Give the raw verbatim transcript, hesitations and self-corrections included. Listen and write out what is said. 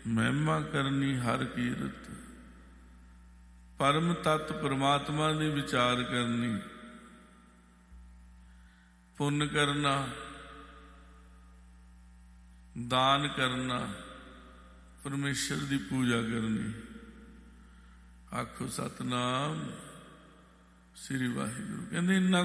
ਮਹਿਮਾ ਕਰਨੀ ਹਰ ਕੀਰਤ, ਪਰਮ ਤੱਤ ਪਰਮਾਤਮਾ ਦੀ ਵਿਚਾਰ ਕਰਨੀ, ਪੁੰਨ ਕਰਨਾ, ਦਾਨ ਕਰਨਾ, ਪਰਮੇਸ਼ਰ ਦੀ ਪੂਜਾ ਕਰਨੀ। ਆਖੋ ਸਤਨਾਮ ਸ੍ਰੀ ਵਾਹਿਗੁਰੂ। ਕਹਿੰਦੇ ਇੰਨਾ